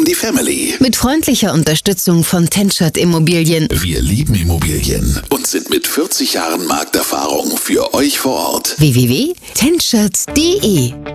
die Family. Mit freundlicher Unterstützung von Tenschert Immobilien. Wir lieben Immobilien und sind mit 40 Jahren Markterfahrung für euch vor Ort. www.tenschert.de